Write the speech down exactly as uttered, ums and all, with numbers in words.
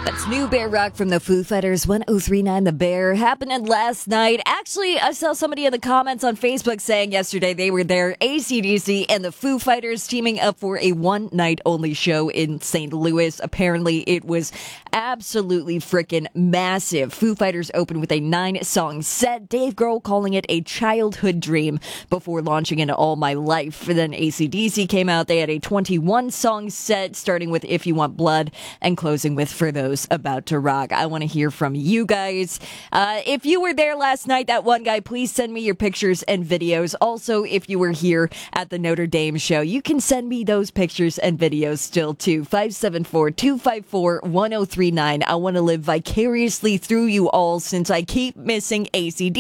That's New Bear Rock from the Foo Fighters. one oh three point nine The Bear happening last night. Actually, I saw somebody in the comments on Facebook saying yesterday they were there, A C D C and the Foo Fighters teaming up for a one-night-only show in Saint Louis. Apparently, it was absolutely freaking massive. Foo Fighters opened with a nine-song set, Dave Grohl calling it a childhood dream before launching into All My Life. Then A C D C came out. They had a twenty-one-song set, starting with If You Want Blood and closing with For Those About to Rock. I want to hear from you guys. Uh, if you were there last night, that one guy, please send me your pictures and videos. Also, if you were here at the Notre Dame show, you can send me those pictures and videos still too. five seven four, two five four, one oh three nine. I want to live vicariously through you all since I keep missing A C D.